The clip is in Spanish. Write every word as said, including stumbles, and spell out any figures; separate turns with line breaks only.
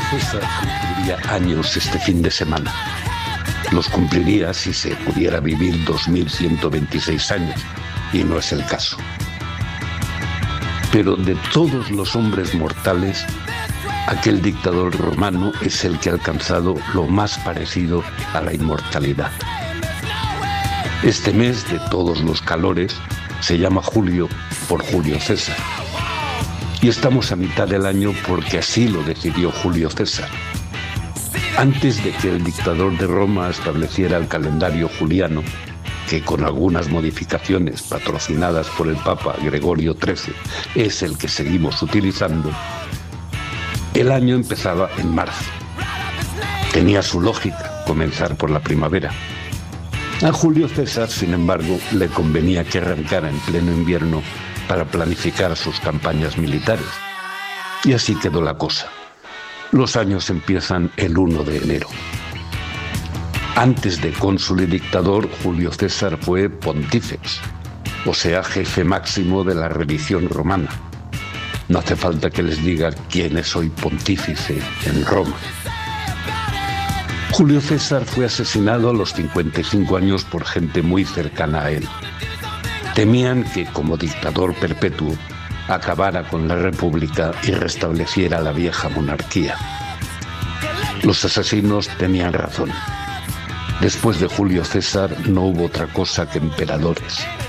César cumpliría años este fin de semana. Los cumpliría si se pudiera vivir dos mil ciento veintiséis años, y no es el caso. Pero de todos los hombres mortales, aquel dictador romano es el que ha alcanzado lo más parecido a la inmortalidad. Este mes de todos los calores se llama Julio por Julio César. Y estamos a mitad del año porque así lo decidió Julio César. Antes de que el dictador de Roma estableciera el calendario juliano, que con algunas modificaciones patrocinadas por el Papa Gregorio trece es el que seguimos utilizando, el año empezaba en marzo. Tenía su lógica comenzar por la primavera. A Julio César, sin embargo, le convenía que arrancara en pleno invierno para planificar sus campañas militares. Y así quedó la cosa. Los años empiezan el uno de enero. Antes de cónsul y dictador, Julio César fue pontífex, o sea, jefe máximo de la religión romana. No hace falta que les diga quién es hoy pontífice en Roma. Julio César fue asesinado a los cincuenta y cinco años por gente muy cercana a él. Temían que, como dictador perpetuo, acabara con la república y restableciera la vieja monarquía. Los asesinos tenían razón. Después de Julio César no hubo otra cosa que emperadores.